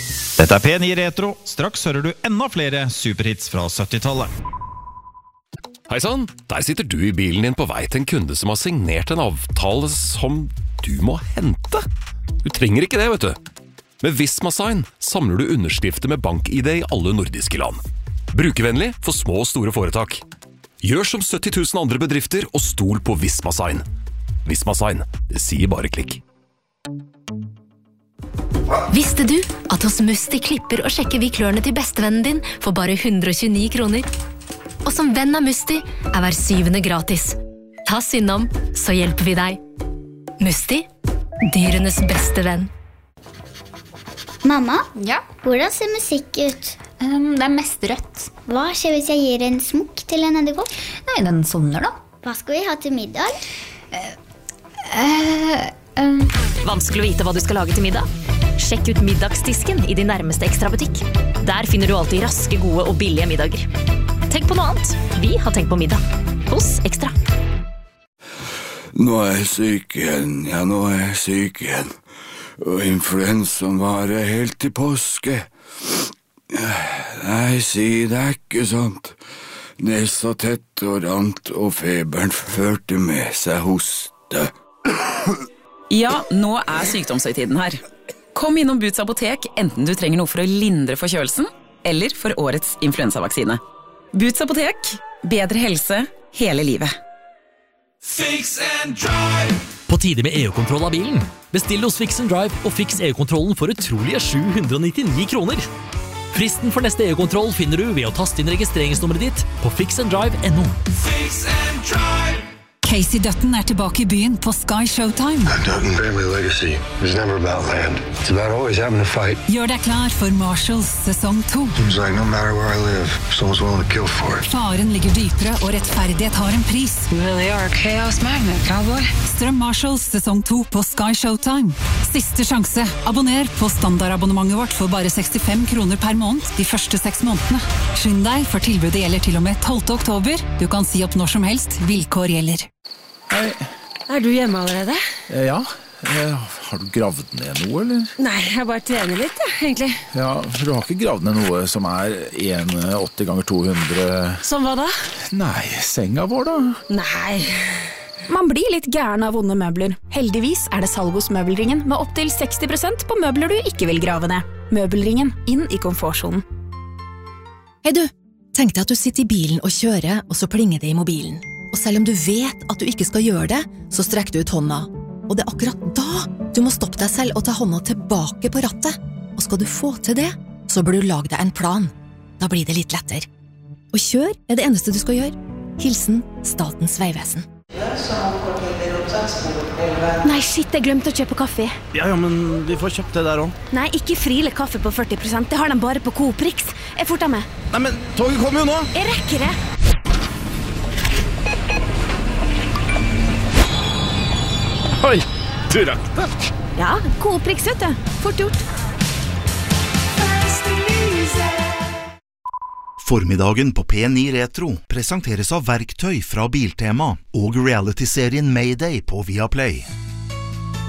Dette P9 Retro. Straks hører du enda flere superhits fra 70-tallet. Heisann, der sitter du i bilen din på vei til en kunde som har signert en avtale som du må hente. Du trenger ikke det, vet du. Med Visma-sign samler du underskrifter med bank-ID i alle nordiske land. Brukervennlig for små og store foretak. Gjør som 70 000 andre bedrifter og stol på Visma-sign. Visma-sign, det sier bare klikk. Visste du at hos Musti klipper og sjekker vi klørne til bestevennen din for bare 129 kroner? Og som venn av Musti hver 7. gratis. Ta synd om, så hjelper vi deg. Musti, dyrenes beste venn. Mamma, Ja? hvordan ser musikk ut? Det mest rødt. Hva skjer hvis jeg gir en smokk til en edderkopp? Nei, den sovner da. Hva skal vi ha til middag? Vanskelig å vite hva du skal lage til middag? Sjekk ut middagsdisken i din nærmeste Ekstra-butikk. Der finner du alltid raske, gode og billige middager. Tenk på noe annet. Vi har tenkt på middag. Hos Ekstra. Nå er jeg syk igjen. Og influensaen varer helt til påske. Nei, si det er ikke sånt. Nesa tett og rant, og feberen førte med seg hoste. Ja, nå er sykdomshøytiden her. Kom innom Boots apotek, enten du trenger noe for å lindre forkjølelsen, eller for årets influensavaksine. Boots apotek, bedre helse hele livet. Fix and Drive. På tide med EU-kontroll av bilen. Bestill hos Fix and Drive og fiks EU-kontrollen for utrolige 799 kroner. Fristen for neste EU-kontroll finner du ved å taste inn registreringsnummeret ditt på fixanddrive.no. Fix and Drive. Casey Dutton tilbake i byen på Sky Showtime. Dutton family legacy is never about land. It's about always having to fight. Gjør deg klar for Marshalls sesong 2. Seems like no matter where I live, someone's willing to kill for it. Faren ligger dypere, og rettferdighet har en pris. You really are a chaos magnet, cowboy. Strøm Marshalls sesong 2 på Sky Showtime. Siste sjanse. Abonner på standardabonnementet vårt for bare 65 kroner per måned de første 6 månedene. Skynd deg, for tilbudet gjelder til og med 12. oktober. Du kan si opp når som helst. Vilkår gjelder. Hei. Er du hjemme allerede? Ja. Har du gravd ned noe, eller? Nei, jeg bare trener litt, egentlig. Ja, for du har ikke gravd ned noe som er 1,80 ganger 200... Som hva da? Nei, senga vår da. Nei. Man blir litt gæren av vonde møbler. Heldigvis er det salg hos Møbelringen med opp til 60% på møbler du ikke vil grave ned. Møbelringen, inn i komfortsonen. Hei du, tenk deg at du sitter i bilen og kjører, og så plinger det i mobilen. Og selv om du vet at du ikke skal gjøre det, så strekker du ut hånda. Og det er akkurat da du må stoppe deg selv og ta hånda tilbake på rattet. Og skal du få til det, så bør du lage deg en plan. Da blir det litt lettere. Og kjør er det eneste du skal gjøre. Hilsen Statens Vegvesen. Nei, shit, jeg glemte å kjøpe kaffe. Ja, men vi får kjøpt det der også. Nei, ikke Friele kaffe på 40%. Det har de bare på Coop Rix. Jeg forter meg. Nei, men toget kommer jo nå. Jeg rekker det. Oi, du rakk det. Ja, Coop Rix, vet du. Fort gjort. Formiddagen på P9 Retro presenteres av verktøy fra Biltema og reality-serien Mayday på Viaplay.